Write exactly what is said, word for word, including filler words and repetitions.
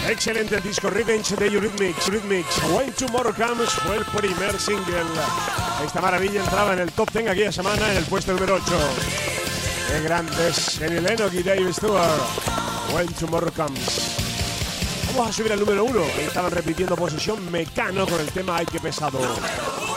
Excelente disco Revenge de Eurythmics. Eurythmics. When Tomorrow Comes fue el primer single. Esta maravilla entraba en el top diez aquella semana en el puesto número ocho. Qué grandes Annie Lennox y Dave Stewart. When Tomorrow Comes. Vamos a subir al número uno. Estaban repitiendo posición Mecano con el tema Ay, qué pesado.